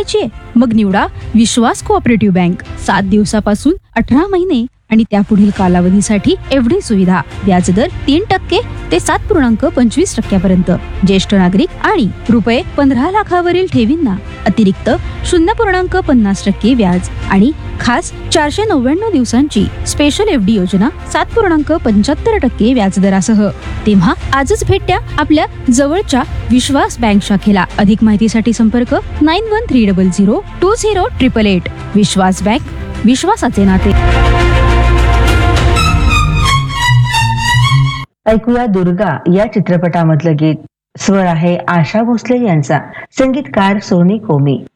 करायची? मग निवडा विश्वास कोऑपरेटिव्ह बँक. 7 दिवसापासून 18 महिने आणि त्यापुढील कालावधीसाठी एवढी सुविधा. व्याजदर 3% ते 7.25% ज्येष्ठ नागरिक आणि रुपये 15 लाखावरील ठेवींना अतिरिक्त 0.50% व्याज आणि खास 499 दिवसांची स्पेशल FD योजना 7.75% व्याजदरासह. तेव्हा आजच भेट द्या आपल्या जवळच्या विश्वास बँक शाखेला. अधिक माहितीसाठी संपर्क 9130020888. विश्वास बँक, विश्वासाचे नाते. ऐकूया दुर्गा या चित्रपटामधलं गीत. स्वर आहे आशा भोसले यांचा, संगीतकार सोनी कोमी.